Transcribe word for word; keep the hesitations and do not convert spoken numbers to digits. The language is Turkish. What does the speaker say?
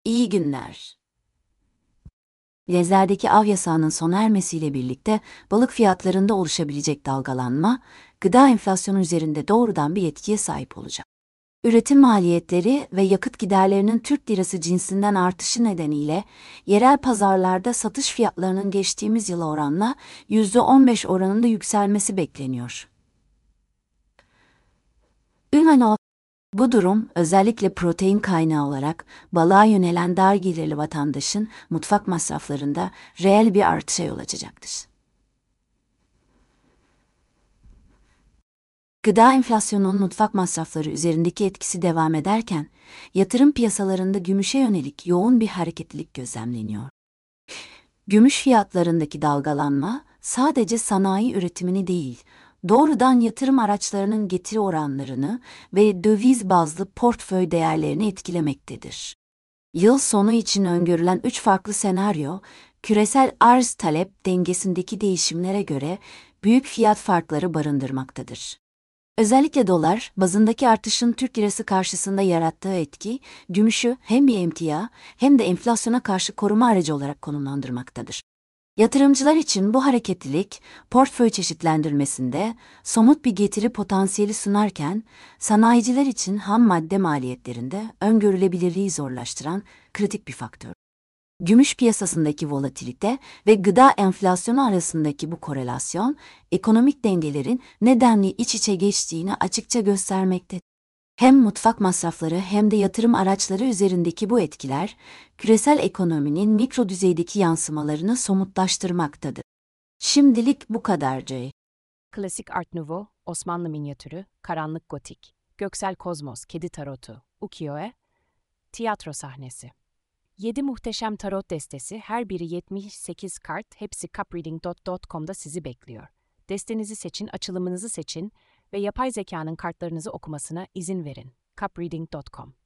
İyi günler. Denizlerdeki av yasağının sona ermesiyle birlikte balık fiyatlarında oluşabilecek dalgalanma, gıda enflasyonu üzerinde doğrudan bir etkiye sahip olacak. Üretim maliyetleri ve yakıt giderlerinin Türk lirası cinsinden artışı nedeniyle yerel pazarlarda satış fiyatlarının geçtiğimiz yıla oranla yüzde on beş oranında yükselmesi bekleniyor. Ünvan Bu durum, özellikle protein kaynağı olarak balığa yönelen dar gelirli vatandaşın mutfak masraflarında reel bir artışa yol açacaktır. Gıda enflasyonunun mutfak masrafları üzerindeki etkisi devam ederken, yatırım piyasalarında gümüşe yönelik yoğun bir hareketlilik gözlemleniyor. Gümüş fiyatlarındaki dalgalanma, sadece sanayi üretimini değil, doğrudan yatırım araçlarının getiri oranlarını ve döviz bazlı portföy değerlerini etkilemektedir. Yıl sonu için öngörülen üç farklı senaryo, küresel arz-talep dengesindeki değişimlere göre büyük fiyat farkları barındırmaktadır. Özellikle dolar bazındaki artışın Türk lirası karşısında yarattığı etki, gümüşü hem bir emtia hem de enflasyona karşı koruma aracı olarak konumlandırmaktadır. Yatırımcılar için bu hareketlilik, portföy çeşitlendirmesinde somut bir getiri potansiyeli sunarken, sanayiciler için ham madde maliyetlerinde öngörülebilirliği zorlaştıran kritik bir faktör. Gümüş piyasasındaki volatilite ve gıda enflasyonu arasındaki bu korelasyon, ekonomik dengelerin nedenli iç içe geçtiğini açıkça göstermektedir. Hem mutfak masrafları hem de yatırım araçları üzerindeki bu etkiler, küresel ekonominin mikro düzeydeki yansımalarını somutlaştırmaktadır. Şimdilik bu kadar Jay. Klasik Art Nouveau, Osmanlı minyatürü, karanlık gotik, göksel kozmos, kedi tarotu, ukiyo-e, tiyatro sahnesi. yedi muhteşem tarot destesi, her biri yetmiş sekiz kart, hepsi cupreading nokta com'da sizi bekliyor. Destenizi seçin, açılımınızı seçin ve yapay zekanın kartlarınızı okumasına izin verin. cupreading nokta com